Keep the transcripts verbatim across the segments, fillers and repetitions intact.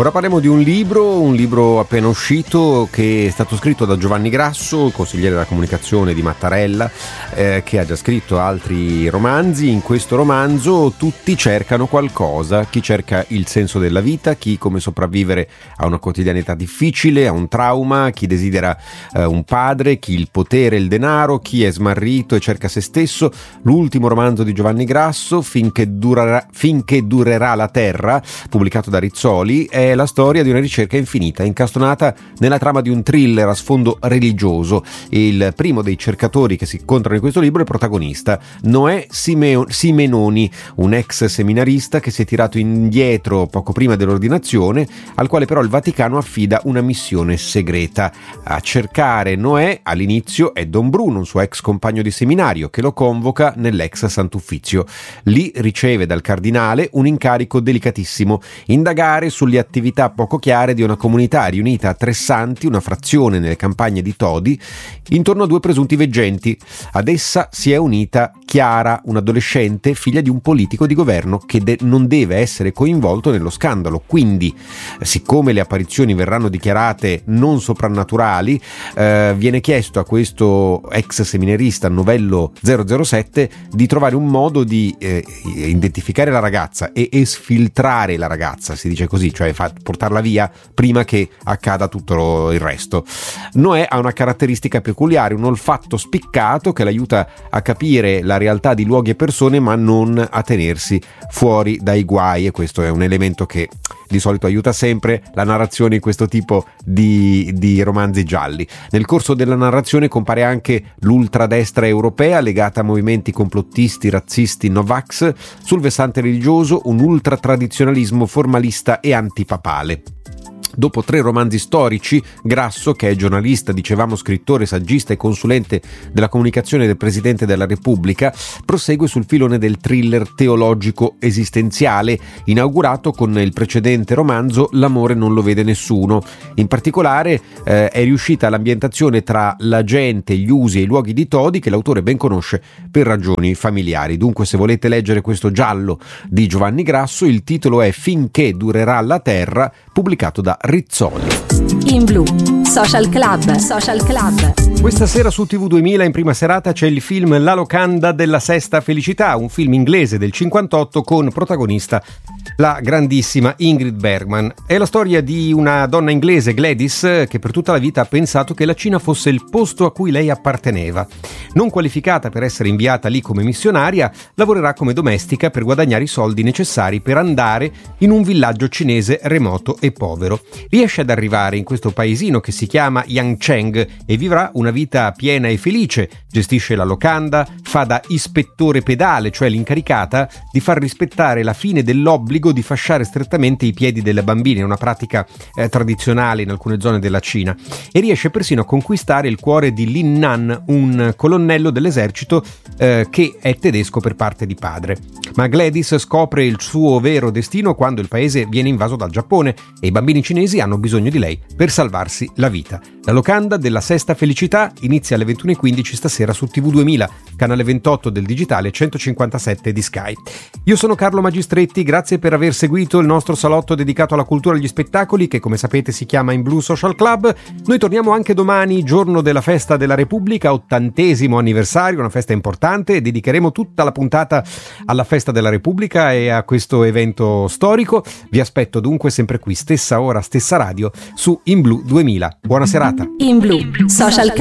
Ora parliamo di un libro, un libro appena uscito che è stato scritto da Giovanni Grasso, consigliere della comunicazione di Mattarella, eh, che ha già scritto altri romanzi. In questo romanzo tutti cercano qualcosa, chi cerca il senso della vita, chi come sopravvivere a una quotidianità difficile, a un trauma, chi desidera eh, un padre, chi il potere e il denaro, chi è smarrito e cerca se stesso. L'ultimo romanzo di Giovanni Grasso, Finché durerà, finché durerà la terra, pubblicato da Rizzoli, è la storia di una ricerca infinita, incastonata nella trama di un thriller a sfondo religioso. Il primo dei cercatori che si incontrano in questo libro è il protagonista, Noè Simeo- Simenoni, un ex seminarista che si è tirato indietro poco prima dell'ordinazione, al quale però il Vaticano affida una missione segreta. A cercare Noè all'inizio è Don Bruno, un suo ex compagno di seminario, che lo convoca nell'ex Sant'Uffizio. Lì riceve dal cardinale un incarico delicatissimo: indagare sulle attività poco chiare di una comunità riunita a Tressanti, una frazione nelle campagne di Todi, intorno a due presunti veggenti. Ad essa si è unita Chiara, un'adolescente figlia di un politico di governo che de- non deve essere coinvolto nello scandalo. Quindi, siccome le apparizioni verranno dichiarate non soprannaturali, eh, viene chiesto a questo ex seminarista novello zero zero sette di trovare un modo di eh, identificare la ragazza e esfiltrare la ragazza, si dice così, cioè fa- portarla via prima che accada tutto il resto. Noè ha una caratteristica peculiare, un olfatto spiccato che l'aiuta a capire la realtà di luoghi e persone, ma non a tenersi fuori dai guai, e questo è un elemento che di solito aiuta sempre la narrazione in questo tipo di, di romanzi gialli. Nel corso della narrazione compare anche l'ultradestra europea legata a movimenti complottisti, razzisti, Novax, sul versante religioso un ultratradizionalismo formalista e antipapale. Dopo tre romanzi storici, Grasso, che è giornalista, dicevamo scrittore, saggista e consulente della comunicazione del Presidente della Repubblica, prosegue sul filone del thriller teologico esistenziale, inaugurato con il precedente romanzo L'amore non lo vede nessuno. In particolare eh, è riuscita l'ambientazione tra la gente, gli usi e i luoghi di Todi, che l'autore ben conosce per ragioni familiari. Dunque, se volete leggere questo giallo di Giovanni Grasso, il titolo è Finché durerà la terra, pubblicato da Rizzoli. In Blu, Social Club, Social Club. Questa sera su T V duemila in prima serata c'è il film La locanda della sesta felicità, un film inglese del cinquantotto con protagonista la grandissima Ingrid Bergman. È la storia di una donna inglese, Gladys, che per tutta la vita ha pensato che la Cina fosse il posto a cui lei apparteneva. Non qualificata per essere inviata lì come missionaria, lavorerà come domestica per guadagnare i soldi necessari per andare in un villaggio cinese remoto e povero. Riesce ad arrivare in questo paesino che si chiama Yangcheng e vivrà una vita piena e felice. Gestisce la locanda, fa da ispettore pedale, cioè l'incaricata di far rispettare la fine dell'obbligo di fasciare strettamente i piedi delle bambine, una pratica eh, tradizionale in alcune zone della Cina, e riesce persino a conquistare il cuore di Lin Nan, un colonnello dell'esercito eh, che è tedesco per parte di padre. Ma Gladys scopre il suo vero destino quando il paese viene invaso dal Giappone e i bambini cinesi hanno bisogno di lei per salvarsi la vita. La locanda della sesta felicità inizia alle ventuno e quindici stasera su T V duemila, canale ventotto del digitale, centocinquantasette di Sky. Io sono Carlo Magistretti, grazie per aver seguito il nostro salotto dedicato alla cultura e agli spettacoli, che come sapete si chiama In Blu Social Club. Noi torniamo anche domani, giorno della festa della Repubblica, ottantesimo anniversario, una festa importante, e dedicheremo tutta la puntata alla festa della Repubblica e a questo evento storico. Vi aspetto dunque sempre qui, stessa ora, stessa radio, su In Blu duemila. Buona serata. In Blu Social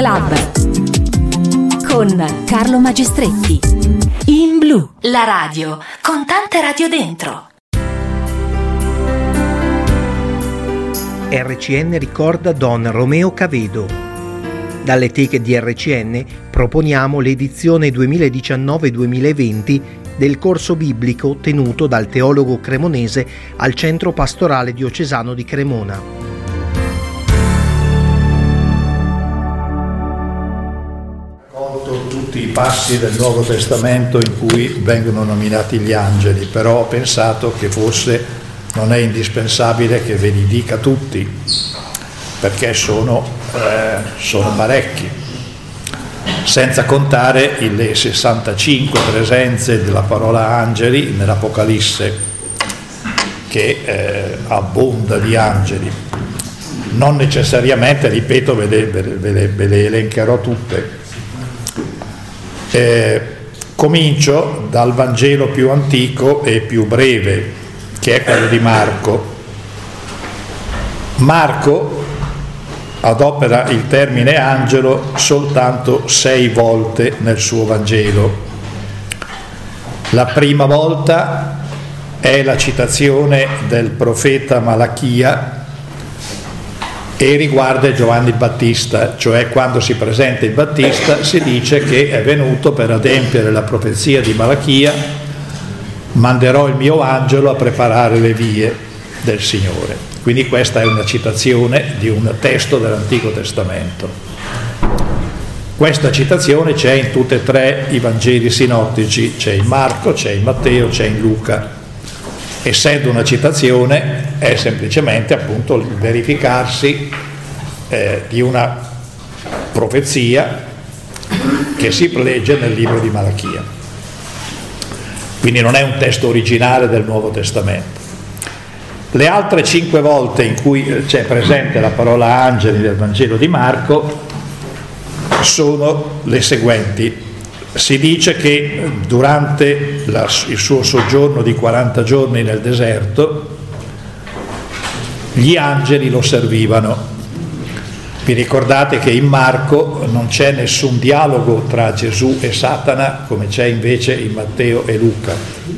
Club con Carlo Magistretti. In Blu, la radio con tante radio dentro. R C N ricorda Don Romeo Cavedo. Dalle teche di R C N proponiamo l'edizione duemiladiciannove duemilaventi del corso biblico tenuto dal teologo cremonese al Centro Pastorale Diocesano di Cremona. Tutti i passi del Nuovo Testamento in cui vengono nominati gli angeli, però ho pensato che forse non è indispensabile che ve li dica tutti, perché sono, eh, sono parecchi, senza contare le sessantacinque presenze della parola angeli nell'Apocalisse. che eh, abbonda di angeli. Non necessariamente, ripeto, ve le, ve le, ve le elencherò tutte. Eh, comincio dal Vangelo più antico e più breve, che è quello di Marco. Marco adopera il termine angelo soltanto sei volte nel suo Vangelo. La prima volta è la citazione del profeta Malachia e riguarda Giovanni il Battista, cioè quando si presenta il Battista si dice che è venuto per adempiere la profezia di Malachia: manderò il mio angelo a preparare le vie del Signore. Quindi questa è una citazione di un testo dell'Antico Testamento. Questa citazione c'è in tutti e tre i Vangeli sinottici, c'è in Marco, c'è in Matteo, c'è in Luca. Essendo una citazione è semplicemente appunto il verificarsi eh, di una profezia che si legge nel libro di Malachia. Quindi non è un testo originale del Nuovo Testamento. Le altre cinque volte in cui c'è presente la parola angeli nel Vangelo di Marco sono le seguenti. Si dice che durante la, il suo soggiorno di quaranta giorni nel deserto gli angeli lo servivano. Vi ricordate che in Marco non c'è nessun dialogo tra Gesù e Satana come c'è invece in Matteo e Luca,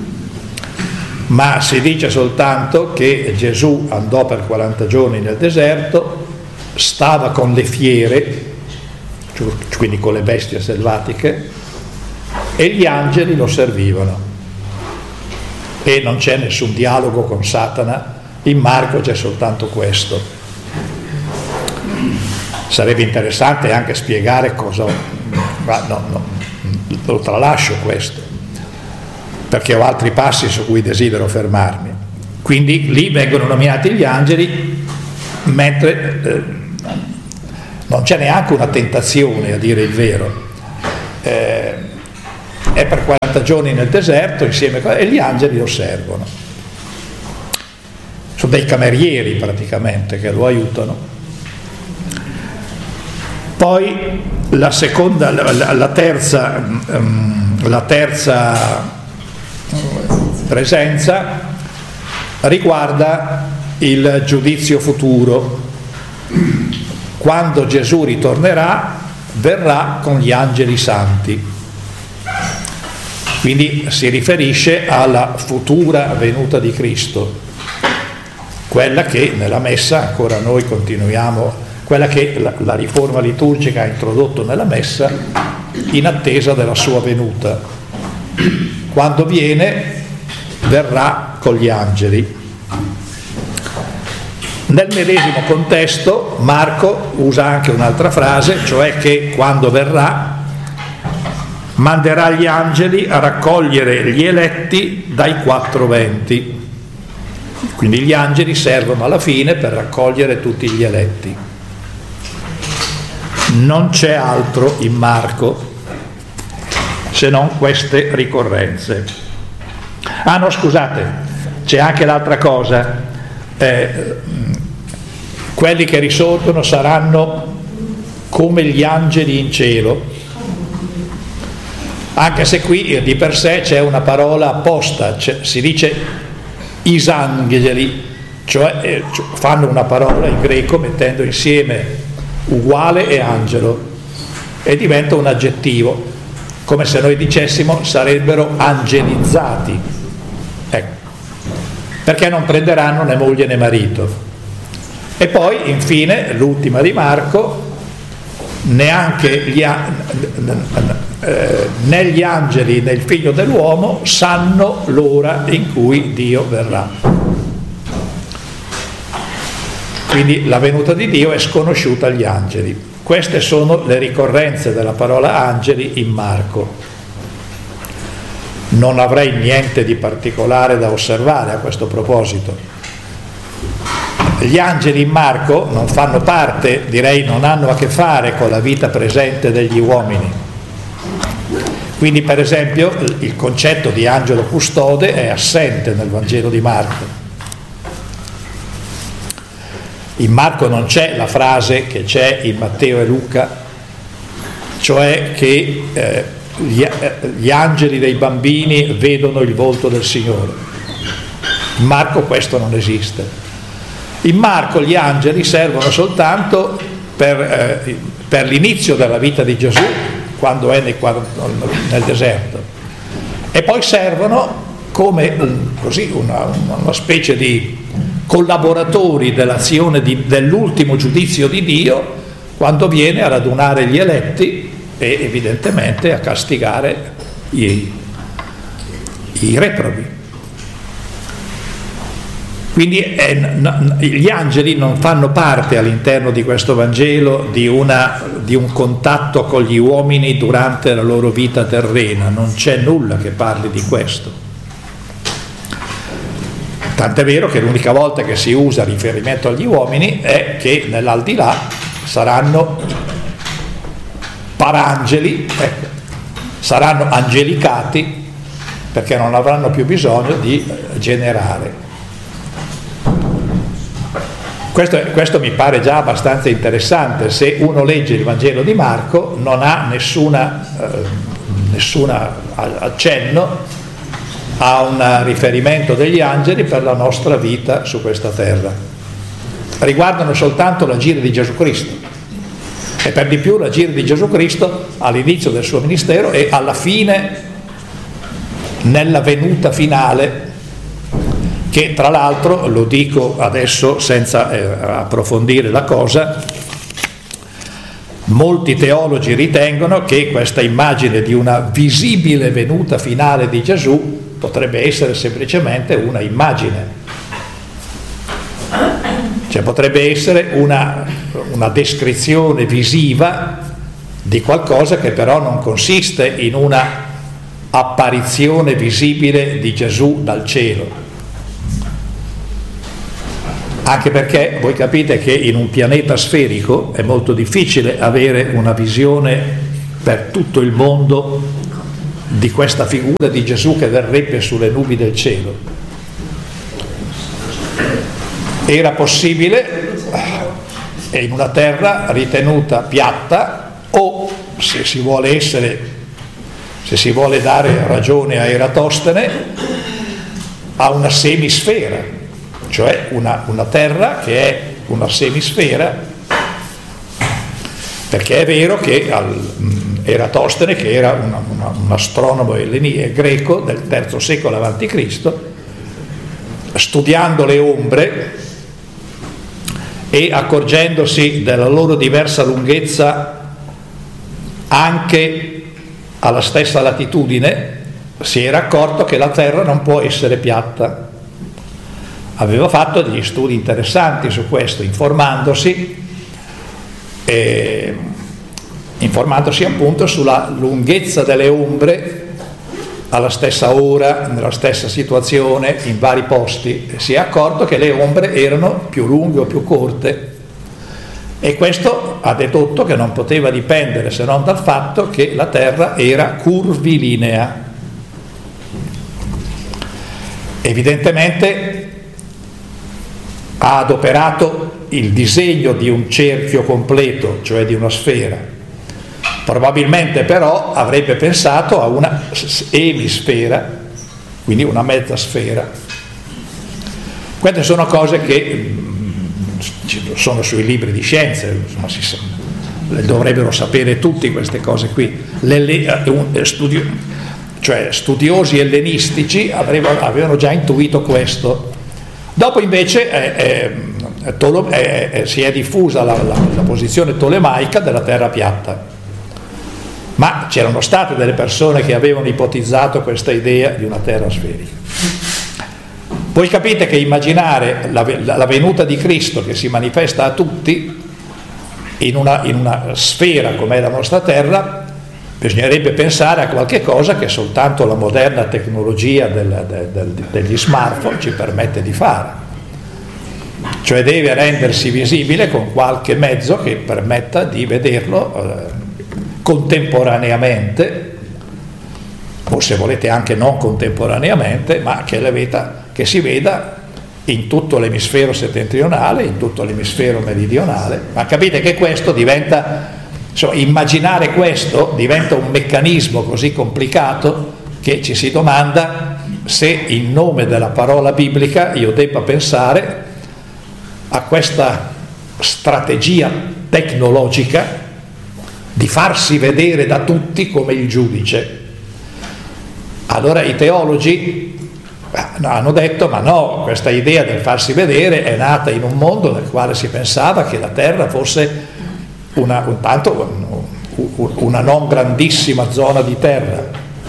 ma si dice soltanto che Gesù andò per quaranta giorni nel deserto, stava con le fiere, quindi con le bestie selvatiche, e gli angeli lo servivano. E non c'è nessun dialogo con Satana, in Marco c'è soltanto questo. Sarebbe interessante anche spiegare cosa, ma no, no, lo tralascio questo, perché ho altri passi su cui desidero fermarmi. Quindi lì vengono nominati gli angeli, mentre eh, non c'è neanche una tentazione, a dire il vero. Eh, è per quaranta giorni nel deserto insieme a, e gli angeli lo servono. Sono dei camerieri praticamente che lo aiutano. Poi la seconda, la, la terza, la terza presenza riguarda il giudizio futuro. Quando Gesù ritornerà, verrà con gli angeli santi. Quindi si riferisce alla futura venuta di Cristo, quella che nella Messa ancora noi continuiamo, quella che la, la riforma liturgica ha introdotto nella Messa in attesa della sua venuta. Quando viene, verrà con gli angeli. Nel medesimo contesto Marco usa anche un'altra frase, cioè che quando verrà manderà gli angeli a raccogliere gli eletti dai quattro venti. Quindi gli angeli servono alla fine per raccogliere tutti gli eletti. Non c'è altro in Marco se non queste ricorrenze. Ah no, scusate, c'è anche l'altra cosa. Eh, quelli che risorgono saranno come gli angeli in cielo. Anche se qui di per sé c'è una parola apposta, cioè, si dice isangeli, cioè eh, fanno una parola in greco mettendo insieme uguale e angelo e diventa un aggettivo, come se noi dicessimo sarebbero angelizzati, ecco, perché non prenderanno né moglie né marito. E poi infine l'ultima di Marco, neanche gli angeli Eh, né gli angeli né il figlio dell'uomo sanno l'ora in cui Dio verrà. Quindi la venuta di Dio è sconosciuta agli angeli. Queste sono le ricorrenze della parola angeli in Marco. Non avrei niente di particolare da osservare a questo proposito. Gli angeli in Marco non fanno parte, direi non hanno a che fare con la vita presente degli uomini. Quindi per esempio il concetto di angelo custode è assente nel Vangelo di Marco. In Marco non c'è la frase che c'è in Matteo e Luca, cioè che eh, gli, eh, gli angeli dei bambini vedono il volto del Signore. In Marco questo non esiste. In Marco gli angeli servono soltanto per, eh, per l'inizio della vita di Gesù, quando è nel, nel deserto, e poi servono come un, così, una, una specie di collaboratori dell'azione di, dell'ultimo giudizio di Dio, quando viene a radunare gli eletti e evidentemente a castigare i, i reprobi. Quindi è, n- gli angeli non fanno parte all'interno di questo Vangelo di, una, di un contatto con gli uomini durante la loro vita terrena, non c'è nulla che parli di questo. Tant'è vero che l'unica volta che si usa riferimento agli uomini è che nell'aldilà saranno parangeli, ecco, saranno angelicati, perché non avranno più bisogno di generare. Questo, questo mi pare già abbastanza interessante. Se uno legge il Vangelo di Marco non ha nessuna, eh, nessuna accenno a un riferimento degli angeli per la nostra vita su questa terra. Riguardano soltanto l'agire di Gesù Cristo, e per di più l'agire di Gesù Cristo all'inizio del suo ministero e alla fine, nella venuta finale, che tra l'altro, lo dico adesso senza eh, approfondire la cosa, molti teologi ritengono che questa immagine di una visibile venuta finale di Gesù potrebbe essere semplicemente una immagine, cioè potrebbe essere una, una descrizione visiva di qualcosa che però non consiste in una apparizione visibile di Gesù dal cielo. Anche perché voi capite che in un pianeta sferico è molto difficile avere una visione per tutto il mondo di questa figura di Gesù che verrebbe sulle nubi del cielo. Era possibile in una terra ritenuta piatta, o se si vuole essere, se si vuole dare ragione a Eratostene, a una semisfera, cioè una, una terra che è una semisfera, perché è vero che al Eratostene, che era una, una, un astronomo elleni- greco del terzo secolo avanti Cristo, studiando le ombre e accorgendosi della loro diversa lunghezza anche alla stessa latitudine, si era accorto che la Terra non può essere piatta. Aveva fatto degli studi interessanti su questo, informandosi e informandosi appunto sulla lunghezza delle ombre alla stessa ora, nella stessa situazione, in vari posti. Si è accorto che le ombre erano più lunghe o più corte, e questo ha dedotto che non poteva dipendere se non dal fatto che la Terra era curvilinea. Evidentemente ha adoperato il disegno di un cerchio completo, cioè di una sfera. Probabilmente però avrebbe pensato a una emisfera, quindi una mezza sfera. Queste sono cose che sono sui libri di scienze, insomma, si sa, dovrebbero sapere tutti queste cose qui. Le, studio, cioè studiosi ellenistici avevano, avevano già intuito questo. Dopo invece eh, eh, Tolo, eh, eh, si è diffusa la, la, la posizione tolemaica della terra piatta. Ma c'erano state delle persone che avevano ipotizzato questa idea di una terra sferica. Voi capite che immaginare la, la venuta di Cristo che si manifesta a tutti in una, in una sfera come è la nostra terra, bisognerebbe pensare a qualche cosa che soltanto la moderna tecnologia del, del, del, degli smartphone ci permette di fare. Cioè deve rendersi visibile con qualche mezzo che permetta di vederlo eh, contemporaneamente, o se volete anche non contemporaneamente, ma che, la veta, che si veda in tutto l'emisfero settentrionale, in tutto l'emisfero meridionale, ma capite che questo diventa, insomma, immaginare questo diventa un meccanismo così complicato che ci si domanda se in nome della parola biblica io debba pensare a questa strategia tecnologica di farsi vedere da tutti come il giudice. Allora i teologi hanno detto: ma no, questa idea del farsi vedere è nata in un mondo nel quale si pensava che la terra fosse una, un tanto una non grandissima zona di terra,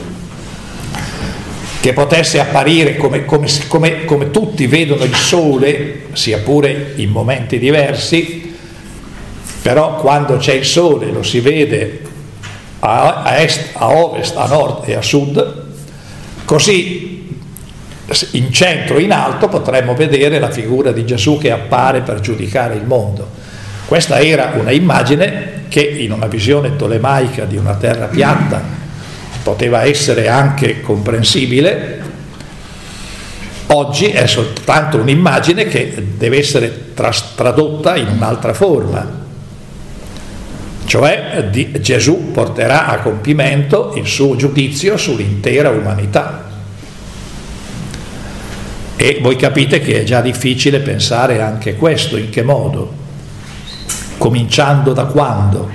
che potesse apparire come, come, come, come tutti vedono il sole, sia pure in momenti diversi, però quando c'è il sole lo si vede a, a est, a ovest, a nord e a sud. Così in centro, in alto, potremmo vedere la figura di Gesù che appare per giudicare il mondo. Questa era una immagine che in una visione tolemaica di una terra piatta poteva essere anche comprensibile. Oggi è soltanto un'immagine che deve essere tras- tradotta in un'altra forma, cioè di, Gesù porterà a compimento il suo giudizio sull'intera umanità. E voi capite che è già difficile pensare anche questo, in che modo, cominciando da quando,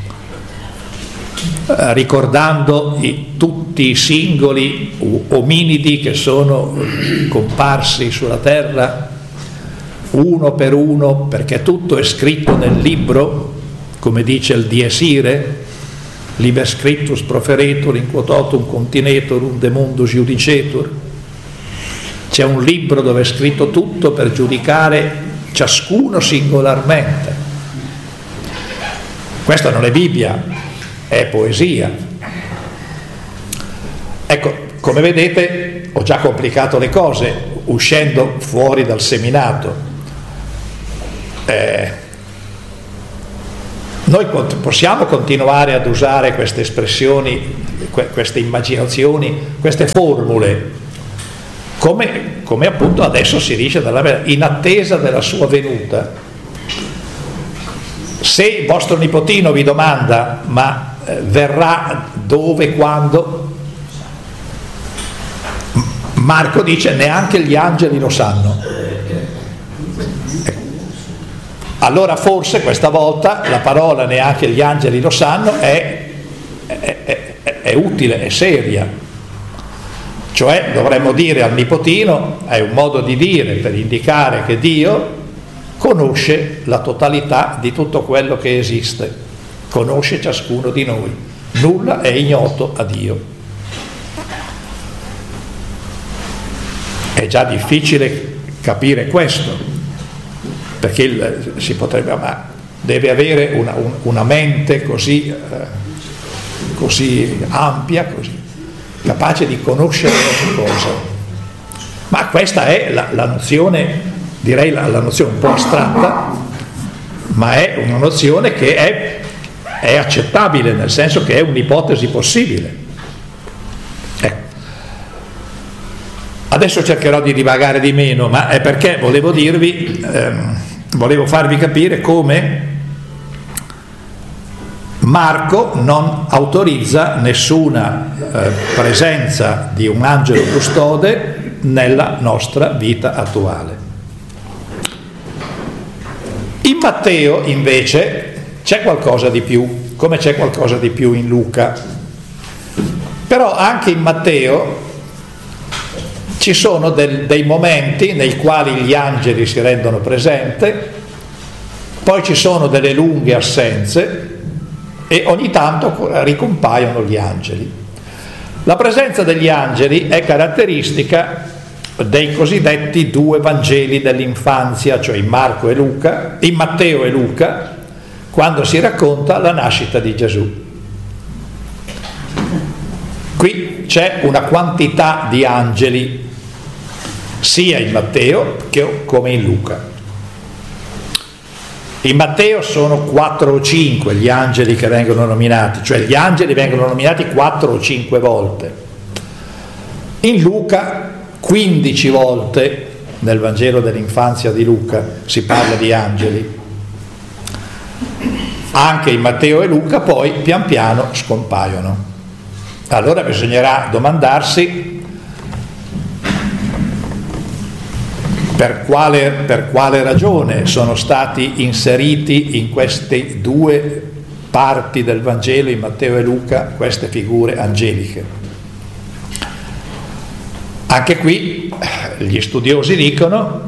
eh, ricordando i, tutti i singoli ominidi che sono comparsi sulla terra, uno per uno, perché tutto è scritto nel libro, come dice il Dies Irae, liber scriptus proferetur in quototum continetur unde mundus judicetur. C'è un libro dove è scritto tutto per giudicare ciascuno singolarmente. Questa non è Bibbia, è poesia. Ecco, come vedete ho già complicato le cose uscendo fuori dal seminato. Eh, noi possiamo continuare ad usare queste espressioni, queste immaginazioni, queste formule, Come, come appunto adesso si dice dalla, in attesa della sua venuta. Se il vostro nipotino vi domanda: ma eh, verrà dove, quando? Marco dice: neanche gli angeli lo sanno. Allora forse questa volta la parola neanche gli angeli lo sanno è, è, è, è utile, è seria. Cioè dovremmo dire al nipotino, è un modo di dire per indicare che Dio conosce la totalità di tutto quello che esiste, conosce ciascuno di noi, nulla è ignoto a Dio. È già difficile capire questo, perché il, si potrebbe, ma deve avere una, un, una mente così, eh, così ampia, così capace di conoscere ogni cosa. Ma questa è la, la nozione, direi la, la nozione un po' astratta, ma è una nozione che è, è accettabile, nel senso che è un'ipotesi possibile. Ecco. Adesso cercherò di divagare di meno, ma è perché volevo dirvi, ehm, volevo farvi capire come Marco non autorizza nessuna eh, presenza di un angelo custode nella nostra vita attuale. In Matteo invece c'è qualcosa di più, come c'è qualcosa di più in Luca. Però anche in Matteo ci sono del, dei momenti nei quali gli angeli si rendono presenti, poi ci sono delle lunghe assenze e ogni tanto ricompaiono gli angeli. La presenza degli angeli è caratteristica dei cosiddetti due Vangeli dell'infanzia, cioè in Marco e Luca, in Matteo e Luca, quando si racconta la nascita di Gesù. Qui c'è una quantità di angeli sia in Matteo che come in Luca. In Matteo sono quattro o cinque gli angeli che vengono nominati, cioè gli angeli vengono nominati quattro o cinque volte. In Luca quindici volte nel Vangelo dell'infanzia di Luca si parla di angeli. Anche in Matteo e Luca poi pian piano scompaiono. Allora bisognerà domandarsi per quale, per quale ragione sono stati inseriti in queste due parti del Vangelo, in Matteo e Luca, queste figure angeliche. Anche qui gli studiosi dicono: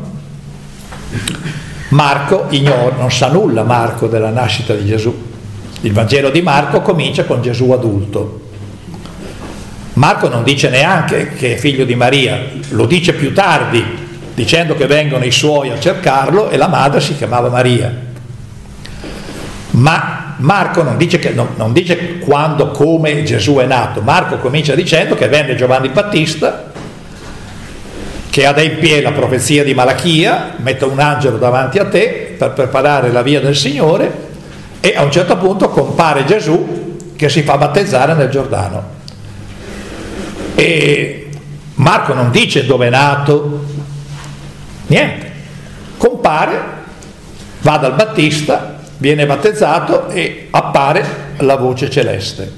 Marco ignora, non sa nulla Marco della nascita di Gesù. Il Vangelo di Marco comincia con Gesù adulto. Marco non dice neanche che è figlio di Maria, lo dice più tardi, dicendo che vengono i suoi a cercarlo e la madre si chiamava Maria. Ma Marco non dice, che, non, non dice quando, come Gesù è nato. Marco comincia dicendo che venne Giovanni Battista, che adempie la profezia di Malachia, mette un angelo davanti a te per preparare la via del Signore, e a un certo punto compare Gesù che si fa battezzare nel Giordano. E Marco non dice dove è nato, niente, compare, va dal Battista, viene battezzato e appare la voce celeste.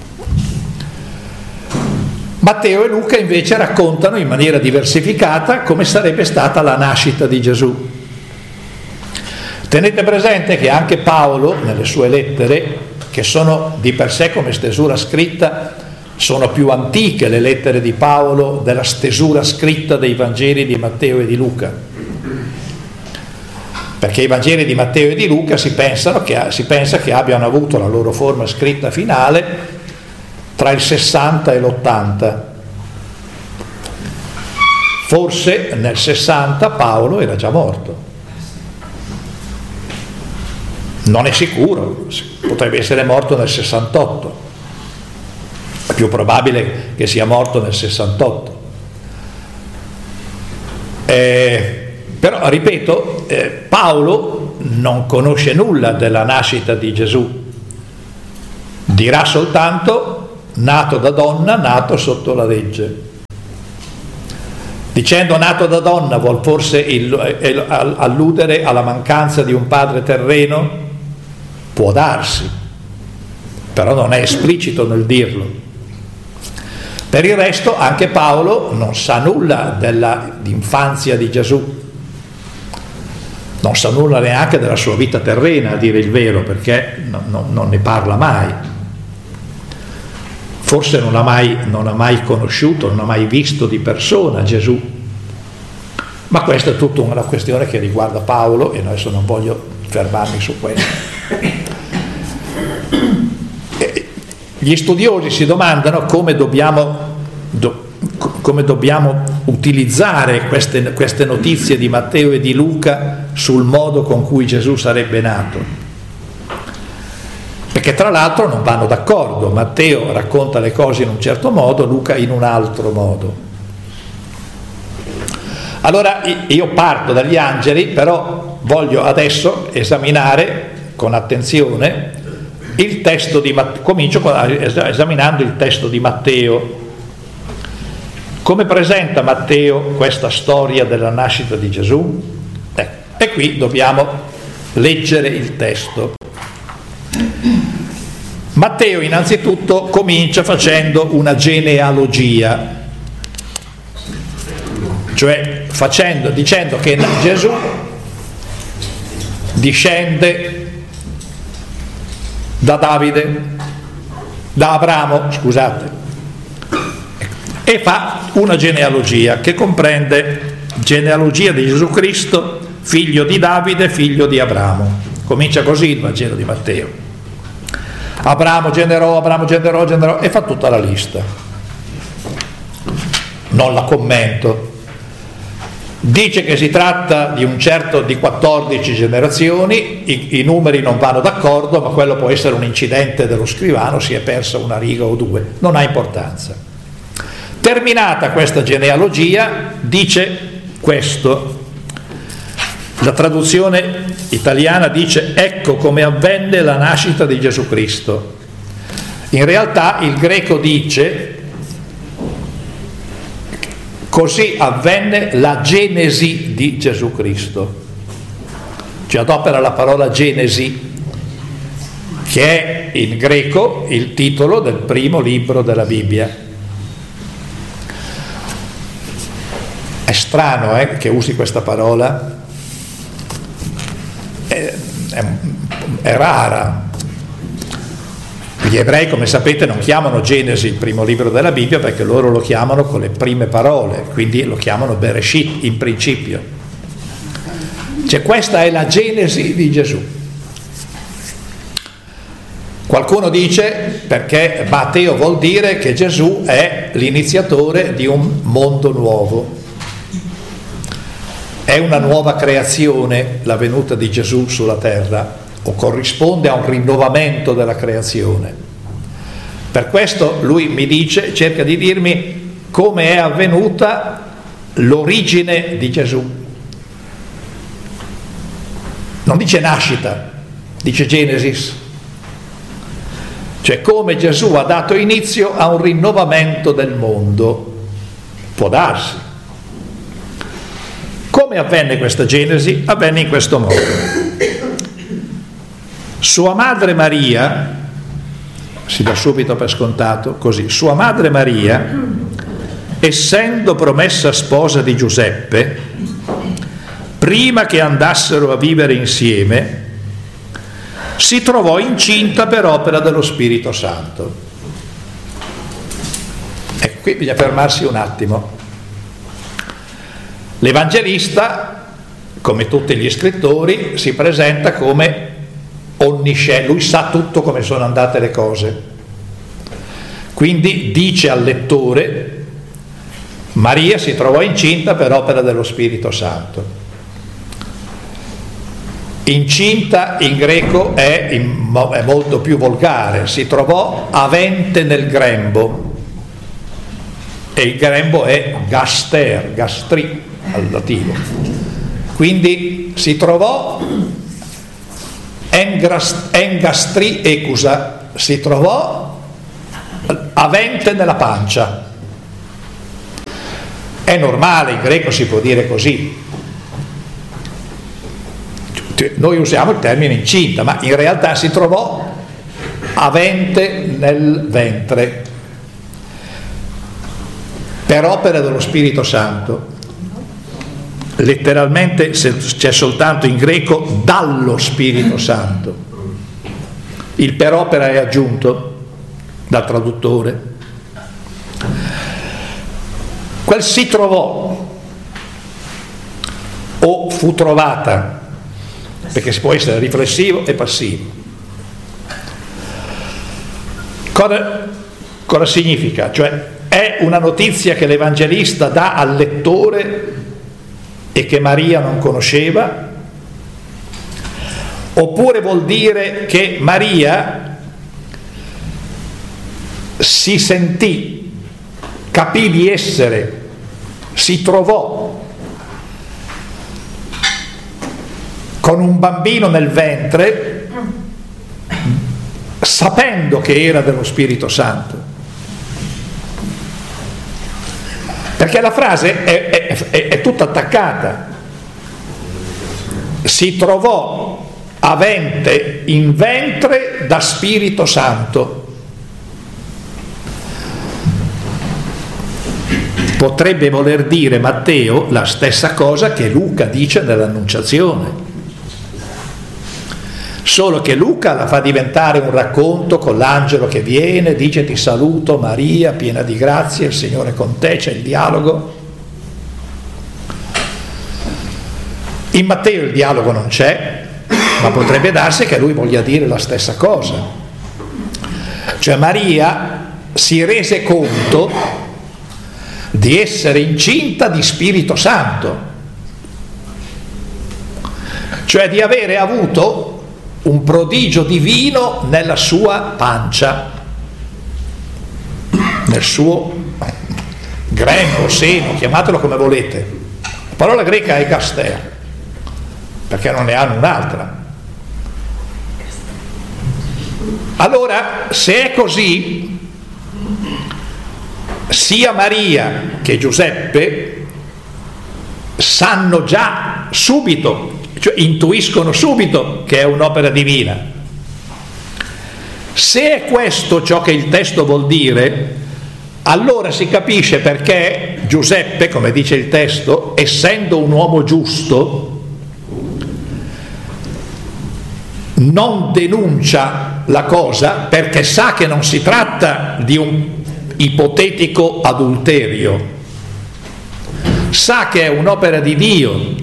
Matteo e Luca invece raccontano in maniera diversificata come sarebbe stata la nascita di Gesù. Tenete presente che anche Paolo, nelle sue lettere, che sono di per sé come stesura scritta, sono più antiche le lettere di Paolo della stesura scritta dei Vangeli di Matteo e di Luca, perché i Vangeli di Matteo e di Luca si, pensano che, si pensa che abbiano avuto la loro forma scritta finale tra il sessanta e l'ottanta. Forse nel sessanta Paolo era già morto, non è sicuro, potrebbe essere morto nel sessantotto, è più probabile che sia morto nel sessantotto. Eh, però ripeto, eh, Paolo non conosce nulla della nascita di Gesù, dirà soltanto nato da donna, nato sotto la legge. Dicendo nato da donna vuol forse il, il, alludere alla mancanza di un padre terreno? Può darsi, però non è esplicito nel dirlo. Per il resto anche Paolo non sa nulla dell'infanzia di Gesù, non sa nulla neanche della sua vita terrena, a dire il vero, perché no, no, non ne parla mai. Forse non ha mai, non ha mai conosciuto, non ha mai visto di persona Gesù. Ma questa è tutta una questione che riguarda Paolo e adesso non voglio fermarmi su questo. Gli studiosi si domandano come dobbiamo, do, come dobbiamo utilizzare queste, queste notizie di Matteo e di Luca sul modo con cui Gesù sarebbe nato. Perché tra l'altro non vanno d'accordo, Matteo racconta le cose in un certo modo, Luca in un altro modo. Allora io parto dagli angeli, però voglio adesso esaminare con attenzione il testo di Matteo. Comincio esaminando il testo di Matteo. Come presenta Matteo questa storia della nascita di Gesù? Eh, e qui dobbiamo leggere il testo. Matteo innanzitutto comincia facendo una genealogia, cioè facendo, dicendo che Gesù discende da Davide, da Abramo, scusate, e fa una genealogia che comprende genealogia di Gesù Cristo, figlio di Davide, figlio di Abramo. Comincia così il Vangelo di Matteo. Abramo generò, Abramo generò, generò, e fa tutta la lista. Non la commento. Dice che si tratta di un certo di quattordici generazioni, i, i numeri non vanno d'accordo, ma quello può essere un incidente dello scrivano, si è persa una riga o due, non ha importanza. Terminata questa genealogia, dice questo. La traduzione italiana dice: ecco come avvenne la nascita di Gesù Cristo. In realtà il greco dice Così avvenne la genesi di Gesù Cristo. Ci adopera la parola genesi, che è in greco il titolo del primo libro della Bibbia. È strano eh, che usi questa parola, è, è, è rara. Gli ebrei, come sapete, non chiamano Genesi il primo libro della Bibbia perché loro lo chiamano con le prime parole, quindi lo chiamano Bereshit, in principio. Cioè, questa è la genesi di Gesù. Qualcuno dice perché Matteo vuol dire che Gesù è l'iniziatore di un mondo nuovo. È una nuova creazione la venuta di Gesù sulla terra, o corrisponde a un rinnovamento della creazione. Per questo lui mi dice, cerca di dirmi come è avvenuta l'origine di Gesù. Non dice nascita, dice Genesis. Cioè come Gesù ha dato inizio a un rinnovamento del mondo. Può darsi. Come avvenne questa Genesi? Avvenne in questo modo. Sua madre Maria, si dà subito per scontato così, sua madre Maria, essendo promessa sposa di Giuseppe, prima che andassero a vivere insieme, si trovò incinta per opera dello Spirito Santo. Ecco, qui bisogna fermarsi un attimo. L'Evangelista, come tutti gli scrittori, si presenta come onnisciente, lui sa tutto come sono andate le cose. Quindi dice al lettore: Maria si trovò incinta per opera dello Spirito Santo. Incinta in greco è, in, è molto più volgare, si trovò avente nel grembo, e il grembo è gaster, gastri al latino. Quindi si trovò engastri ecusa, si trovò avente nella pancia. È normale, in greco si può dire così. Noi usiamo il termine incinta, ma in realtà si trovò avente nel ventre per opera dello Spirito Santo. Letteralmente c'è soltanto in greco dallo Spirito Santo. Il per opera è aggiunto dal traduttore. Quel si trovò o fu trovata, perché si può essere riflessivo e passivo. Cosa, cosa significa? Cioè è una notizia che l'Evangelista dà al lettore e che Maria non conosceva, oppure vuol dire che Maria si sentì, capì di essere, si trovò con un bambino nel ventre, sapendo che era dello Spirito Santo. Perché la frase è, è, è, è tutta attaccata. Si trovò avente in ventre da Spirito Santo. Potrebbe voler dire Matteo la stessa cosa che Luca dice nell'Annunciazione. Solo che Luca la fa diventare un racconto con l'angelo che viene, dice: ti saluto Maria, piena di grazia, il Signore è con te, c'è il dialogo. In Matteo il dialogo non c'è, ma potrebbe darsi che lui voglia dire la stessa cosa. Cioè Maria si rese conto di essere incinta di Spirito Santo, cioè di avere avuto un prodigio divino nella sua pancia, nel suo grembo, seno, chiamatelo come volete. La parola greca è gaster, perché non ne hanno un'altra. Allora, se è così, sia Maria che Giuseppe sanno già subito, cioè intuiscono subito che è un'opera divina. Se è questo ciò che il testo vuol dire, allora si capisce perché Giuseppe, come dice il testo, essendo un uomo giusto, non denuncia la cosa perché sa che non si tratta di un ipotetico adulterio, sa che è un'opera di Dio,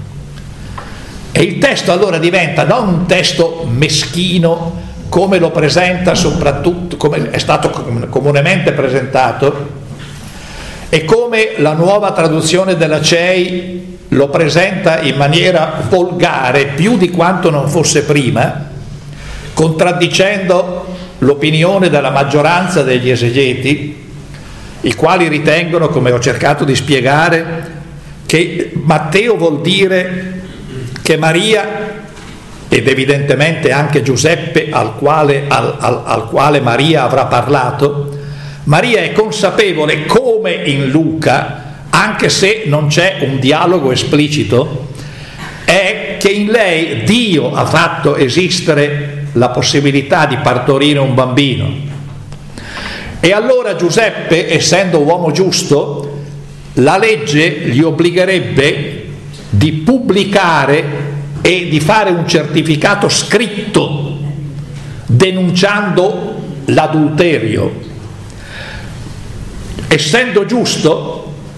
e il testo allora diventa non un testo meschino come lo presenta soprattutto, come è stato comunemente presentato e come la nuova traduzione della C E I lo presenta in maniera volgare più di quanto non fosse prima, contraddicendo l'opinione della maggioranza degli esegeti, i quali ritengono, come ho cercato di spiegare, che Matteo vuol dire che Maria, ed evidentemente anche Giuseppe al quale, al, al, al quale Maria avrà parlato, Maria è consapevole, come in Luca, anche se non c'è un dialogo esplicito, è che in lei Dio ha fatto esistere la possibilità di partorire un bambino. E allora Giuseppe, essendo uomo giusto, la legge gli obbligherebbe di pubblicare e di fare un certificato scritto denunciando l'adulterio. Essendo giusto,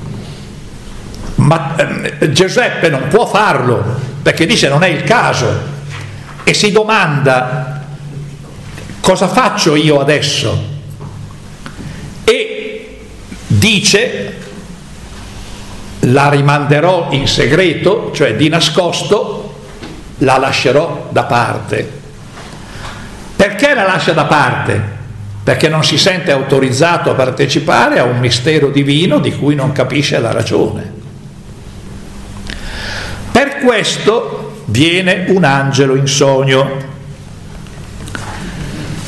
ma eh, Giuseppe non può farlo perché dice non è il caso, e si domanda cosa faccio io adesso, e dice la rimanderò in segreto, cioè di nascosto la lascerò da parte. Perché la lascia da parte? Perché non si sente autorizzato a partecipare a un mistero divino di cui non capisce la ragione. Per questo viene un angelo in sogno.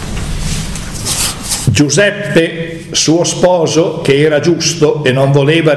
Giuseppe, suo sposo, che era giusto e non voleva